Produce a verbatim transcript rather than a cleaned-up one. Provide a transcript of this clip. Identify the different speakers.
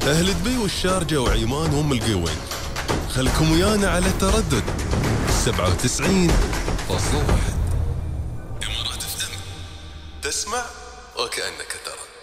Speaker 1: أهل دبي والشارجة وعمان وأم القوين، خلكم ويانا على تردد سبعة وتسعين فاصلة واحد إمارات اف ام، تسمع وكأنك ترى.